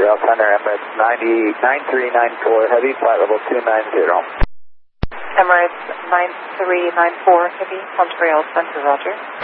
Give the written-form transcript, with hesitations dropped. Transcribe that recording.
Montreal Center, Emirates 9394 Heavy, flight level 290. Emirates 9394 Heavy, Montreal Center, roger.